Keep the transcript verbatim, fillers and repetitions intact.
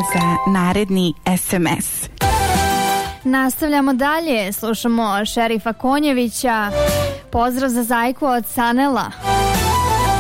za naredni es em es. Nastavljamo dalje, slušamo Šerifa Konjevića. Pozdrav za Zajku od Sanela.